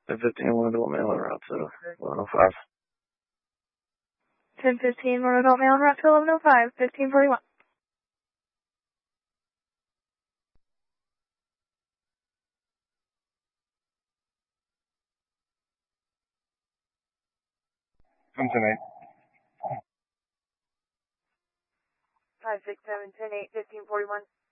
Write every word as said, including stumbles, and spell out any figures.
ten fifteen, one adult male en route to eleven oh five. ten fifteen, one adult male en route to eleven oh five, fifteen forty-one. Come tonight. five, six, seven, ten, eight, fifteen forty-one.